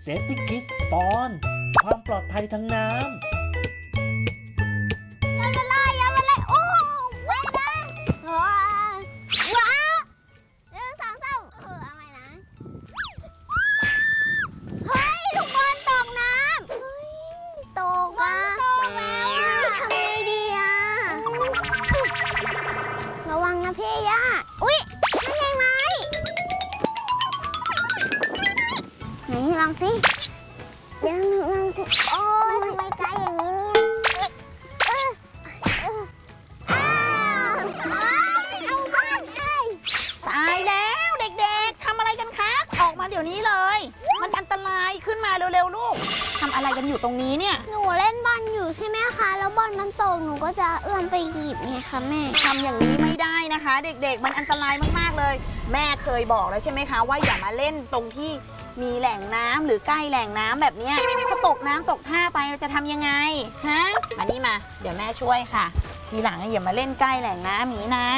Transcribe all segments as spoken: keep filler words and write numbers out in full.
เซฟตี้คิสตอนความปลอดภัยทางน้ำอย่ามาไล่อย่ามาไล่โอ้ไม่นะว้าว้าหนึ่งสองสามเออเอาใหม่นะเฮ้ยลูกบอลตกน้ำเฮ้ยตกอ่ะตกแล้วอ่ะทำไงดีอ่ะระวังนะพี่ย่าอุ๊ยนั่นไงไม้ไหนลองสิเดี๋ยวลองสิโอ้ยทำไมไกลอย่างนี้เนี่ยตายแล้วเด็กๆทำอะไรกันคะออกมาเดี๋ยวนี้เลยมันอันตรายขึ้นมาเร็วๆลูกทำอะไรกันอยู่ตรงนี้เนี่ยหนูเล่นบอลอยู่ใช่ไหมคะแล้วบอลมันตกหนูก็จะเอื้อมไปหยิบไงคะแม่ทำอย่างนี้ไม่ได้นะคะ เด็กๆมันอันตรายมากๆเลยแม่เคยบอกแล้วใช่ไหมคะว่าอย่ามาเล่นตรงที่มีแหล่งน้ำหรือใกล้แหล่งน้ำแบบนี้ถ้าตกน้ำตกท่าไปเราจะทำยังไงฮะมานี่มาเดี๋ยวแม่ช่วยค่ะทีหลังอย่ามาเล่นใกล้แหล่งน้ำนี้นะ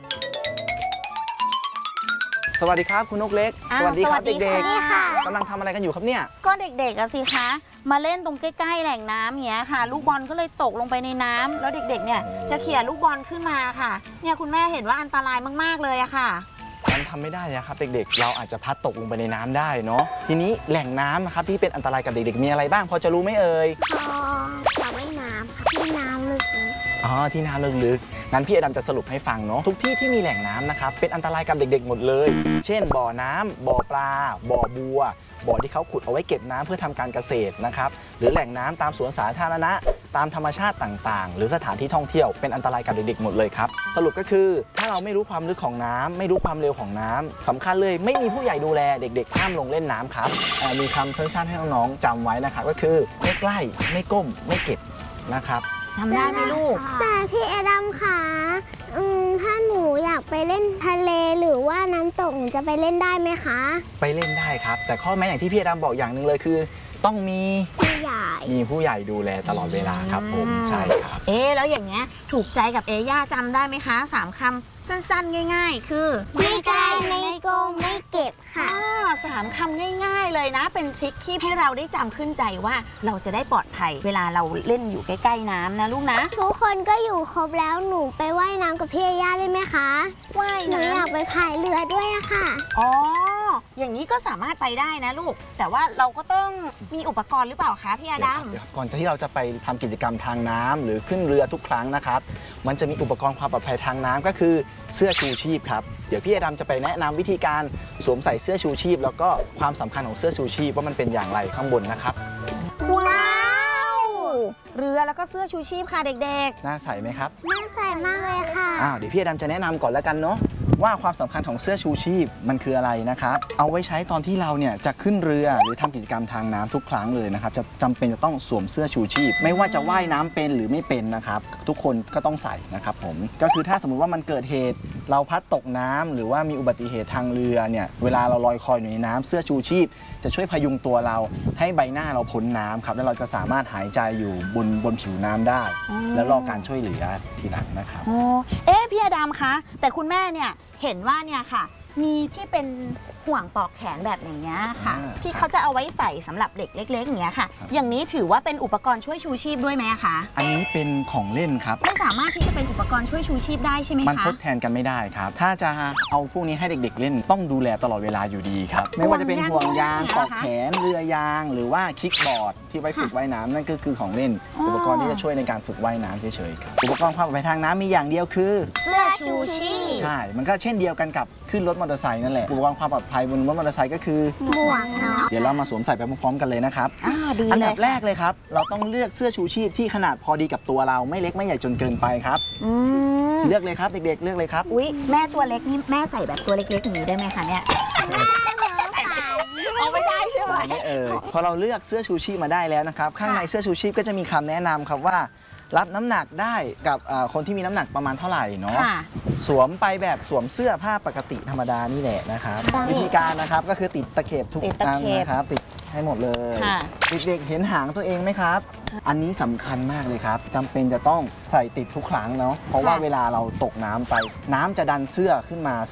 สวัสดีครับคุณนกเล็กสวัสดีครับเด็กๆกำลังทำอะไรกันอยู่ครับเนี่ยก็เด็กๆอะสิคะมาเล่นตรงใกล้ๆแหล่งน้ำอย่างเงี้ยค่ะลูกบอลก็เลยตกลงไปในน้ำแล้วเด็กๆเนี่ยจะเขี่ยลูกบอลขึ้นมาค่ะเนี่ยคุณแม่เห็นว่าอันตรายมากๆเลยอะค่ะมันทำไม่ได้นะครับเด็กๆเราอาจจะพัดตกลงไปในน้ำได้เนาะทีนี้แหล่งน้ำนะครับที่เป็นอันตรายกับเด็กๆมีอะไรบ้างพอจะรู้ไหมเอ่ยคลองสระว่ายน้ำค่ะที่น้ำลึกอ๋อที่น้ำลึกๆงั้นพี่อดัมจะสรุปให้ฟังเนาะทุกที่ที่มีแหล่งน้ำนะครับเป็นอันตรายกับเด็กๆหมดเลยเช่นบ่อน้ำบ่อปลาบ่อบัวบ่อที่เขาขุดเอาไว้เก็บน้ำเพื่อทำการเกษตรนะครับหรือแหล่งน้ำตามสวนสาธารณะตามธรรมชาติต่างๆหรือสถานที่ท่องเที่ยวเป็นอันตรายกับเด็กๆหมดเลยครับสรุปก็คือถ้าเราไม่รู้ความลึกของน้ำไม่รู้ความเร็วของน้ำสำคัญเลยไม่มีผู้ใหญ่ดูแลเด็กๆห้ามลงเล่นน้ำครับมีคำสั้นๆให้น้องๆจำไว้นะครับก็คือไม่ใกล้ไม่ก้มไม่เก็บนะครับทำได้ไหมลูกแต่พี่เอดัมค่ะอืมถ้าหนูอยากไปเล่นทะเลหรือว่าน้ำตกหนูจะไปเล่นได้ไหมคะไปเล่นได้ครับแต่ข้อแม้อย่างที่พี่เอดัมบอกอย่างหนึ่งเลยคือต้องมีผู้ใหญ่มีผู้ใหญ่ดูแลตลอดเวลาครับผมใช่ครับเอ๊ะแล้วอย่างเงี้ยถูกใจกับเอย่าจำได้ไหมคะสามคำสั้นๆง่ายๆคือไม่ใกล้ไม่โกงไม่เก็บค่ะสามคำง่ายๆเลยนะเป็นทริคที่ให้เราได้จำขึ้นใจว่าเราจะได้ปลอดภัยเวลาเราเล่นอยู่ใกล้ๆน้ำนะลูกนะทุกคนก็อยู่ครบแล้วหนูไปว่ายน้ำกับพี่ย่าได้ไหมคะว่ายน้ำหนูอยากไปพายเรือด้วยอะค่ะอ๋ออย่างนี้ก็สามารถไปได้นะลูกแต่ว่าเราก็ต้องมีอุปกรณ์หรือเปล่าคะพี่อดัมก่อนที่เราจะไปทำกิจกรรมทางน้ำหรือขึ้นเรือทุกครั้งนะครับมันจะมีอุปกรณ์ความปลอดภัยทางน้ำก็คือเสื้อชูชีพครับเดี๋ยวพี่อดัมจะไปแนะนำวิธีการสวมใส่เสื้อชูชีพแล้วก็ความสำคัญของเสื้อชูชีพว่ามันเป็นอย่างไรข้างบนนะครับว้าวเรือแล้วก็เสื้อชูชีพค่ะเด็กๆน่าใส่ไหมครับน่าใส่มากเลยค่ะอ้าวเดี๋ยวพี่อดัมจะแนะนำก่อนแล้วกันเนาะว่าความสำคัญของเสื้อชูชีพมันคืออะไรนะครับเอาไว้ใช้ตอนที่เราเนี่ยจะขึ้นเรือหรือทำกิจกรรมทางน้ำทุกครั้งเลยนะครับจะจำเป็นจะต้องสวมเสื้อชูชีพไม่ว่าจะว่ายน้ำเป็นหรือไม่เป็นนะครับทุกคนก็ต้องใส่นะครับผมก็คือถ้าสมมุติว่ามันเกิดเหตุเราพลัดตกน้ำหรือว่ามีอุบัติเหตุทางเรือเนี่ยเวลาเราลอยคออยู่ในน้ำเสื้อชูชีพจะช่วยพยุงตัวเราให้ใบหน้าเราพ้นน้ำครับแล้วเราจะสามารถหายใจอยู่บนบนผิวน้ำได้แล้วรอการช่วยเหลือทีหลังนะครับอ๋อเอ๊ะพี่อดัมคะแต่คุณแม่เนี่ยเห็นว่าเนี่ยค่ะมีที่เป็นห่วงปลอกแขนแบบอย่างเงี้ยค่ะที่เขาจะเอาไว้ใส่สำหรับเด็กเล็กๆอย่างเงี้ยค่ะอย่างนี้ถือว่าเป็นอุปกรณ์ช่วยชูชีพด้วยไหมคะอันนี้เป็นของเล่นครับไม่สามารถที่จะเป็นอุปกรณ์ช่วยชูชีพได้ใช่ไหมคะมันทดแทนกันไม่ได้ครับถ้าจะเอาพวกนี้ให้เด็กๆเล่นต้องดูแลตลอดเวลาอยู่ดีครับไม่ว่าจะเป็นห่วงยางปลอกแขนเรือยางหรือว่าคิกบอร์ดที่ไว้ฝึกว่ายน้ำนั่นก็คือของเล่นอุปกรณ์ที่จะช่วยในการฝึกว่ายน้ำเฉยๆครับอุปกรณ์ความปลอดภัยทางน้ำมีอย่างเดียวคือเสื้อชูชีพใช่มันก็เช่นเดียวกันกับขึ้นรถมอเตอร์ไซค์นั่นแหละอุปกรณ์ความปลอดภัยบนรถมอเตอร์ไซค์ก็คือหมวกเนาะเดี๋ยวเรามาสวมใส่ไปพร้อมๆกันเลยนะครับอันดับแรกเลยครับเราต้องเลือกเสื้อชูชีพที่ขนาดพอดีกับตัวเราไม่เล็กไม่ใหญ่จนเกินไปครับเลือกเลยครับเด็กๆเลือกเลยครับอุ๊ยแม่ตัวเล็กนี่แม่ใส่แบบตัวเล็กๆอย่างนี้ได้ไหมคะเนี่ยเอาไม่ได้ใช่ไหมไม่เออพอเราเลือกเสื้อชูชีพมาได้แล้วนะครับข้างในเสื้อชูชีพก็จะมีคำแนะนำครับว่ารับน้ำหนักได้กับคนที่มีน้ำหนักประมาณเท่าไหร่เนาะสวมไปแบบสวมเสื้อผ้าปกติธรรมดานี่แหละนะครับวิธีการนะครับก็คือติดตะเข็บทุกอันนะครับติดให้หมดเลยเด็กๆเห็นหางตัวเองไหมครับอันนี้สำคัญมากเลยครับจำเป็นจะต้องใส่ติดทุกครั้งเนาะเพราะว่าเวลาเราตกน้ำไปน้ำจะดันเสื้อขึ้นมา